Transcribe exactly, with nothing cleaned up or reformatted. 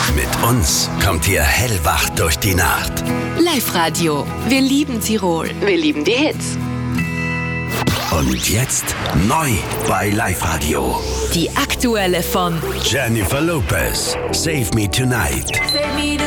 Mit uns kommt ihr hellwach durch die Nacht. Live-Radio. Wir lieben Tirol. Wir lieben die Hits. Und jetzt neu bei Live-Radio. Die aktuelle von Jennifer Lopez. Save Me Tonight. Save me